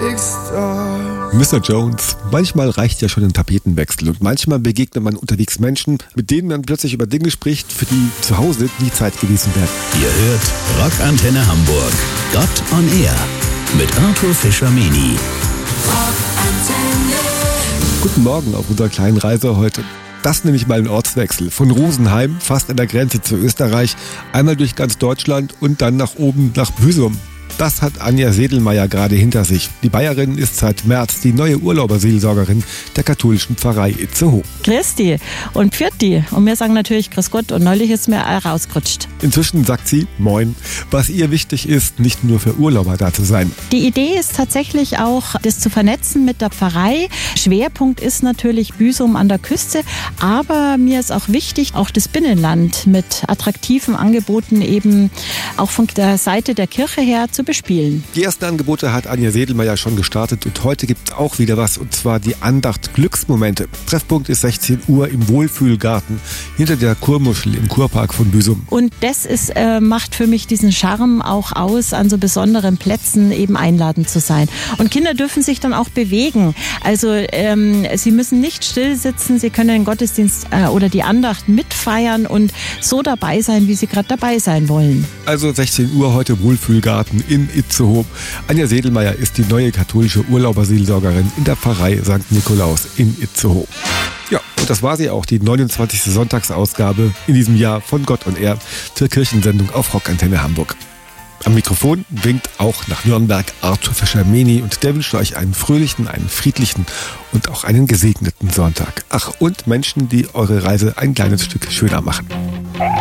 Mr. Jones, manchmal reicht ja schon ein Tapetenwechsel und manchmal begegnet man unterwegs Menschen, mit denen man plötzlich über Dinge spricht, für die zu Hause nie Zeit gewesen wäre. Ihr hört Rockantenne Hamburg, Gott on Air mit Arthur Fischer-Meni. Guten Morgen auf unserer kleinen Reise heute. Das nämlich mal ein Ortswechsel. Von Rosenheim, fast an der Grenze zu Österreich, einmal durch ganz Deutschland und dann nach oben nach Büsum. Das hat Anja Sedelmeier gerade hinter sich. Die Bayerin ist seit März die neue Urlauberseelsorgerin der katholischen Pfarrei Itzehoe. Christi und Pfirti. Und wir sagen natürlich Grüß Gott und neulich ist mir rausgerutscht. Inzwischen sagt sie Moin, was ihr wichtig ist, nicht nur für Urlauber da zu sein. Die Idee ist tatsächlich auch, das zu vernetzen mit der Pfarrei. Schwerpunkt ist natürlich Büsum an der Küste, aber mir ist auch wichtig, auch das Binnenland mit attraktiven Angeboten eben auch von der Seite der Kirche her zu bespielen. Die ersten Angebote hat Anja Sedelmeier schon gestartet und heute gibt es auch wieder was, und zwar die Andacht Glücksmomente. Treffpunkt ist 16 Uhr im Wohlfühlgarten hinter der Kurmuschel im Kurpark von Büsum. Und das macht für mich diesen Charme auch aus, an so besonderen Plätzen eben einladend zu sein. Und Kinder dürfen sich dann auch bewegen. Also sie müssen nicht still sitzen, sie können den Gottesdienst oder die Andacht mitfeiern und so dabei sein, wie sie gerade dabei sein wollen. Also 16 Uhr heute Wohlfühlgarten in Itzehoe. Anja Sedelmeier ist die neue katholische Urlauberseelsorgerin in der Pfarrei St. Nikolaus in Itzehoe. Ja, und das war sie auch, die 29. Sonntagsausgabe in diesem Jahr von Gott on Air zur Kirchensendung auf Rockantenne Hamburg. Am Mikrofon winkt auch nach Nürnberg Arthur Fischer-Meni und der wünscht euch einen fröhlichen, einen friedlichen und auch einen gesegneten Sonntag. Ach, und Menschen, die eure Reise ein kleines Stück schöner machen.